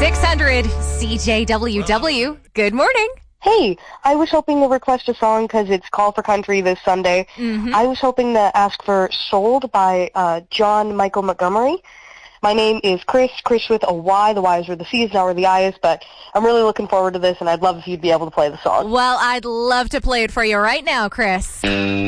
600 CJWW. Good morning. Hey, I was hoping to request a song because it's Call for Country this Sunday. I was hoping to ask for Sold by John Michael Montgomery. My name is Chris with a Y. The Y is where the C is, not where the I is, but I'm really looking forward to this, and I'd love if you'd be able to play the song. Well, I'd love to play it for you right now, Chris.